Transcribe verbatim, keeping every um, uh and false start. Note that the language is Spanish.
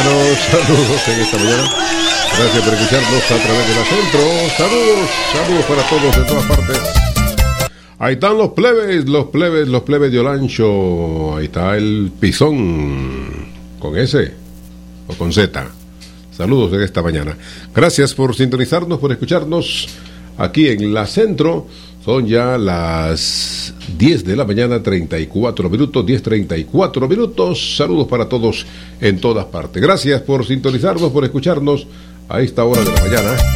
hermanos, saludos en esta mañana. Gracias por escucharnos a través de la Centro. Saludos, saludos para todos en todas partes. Ahí están los plebes, los plebes, los plebes de Olancho. Ahí está el Pisón, con S o con Z. Saludos en esta mañana. Gracias por sintonizarnos, por escucharnos aquí en la Centro. Son ya las diez de la mañana, treinta y cuatro minutos, diez treinta y cuatro minutos. Saludos para todos en todas partes. Gracias por sintonizarnos, por escucharnos a esta hora de la mañana.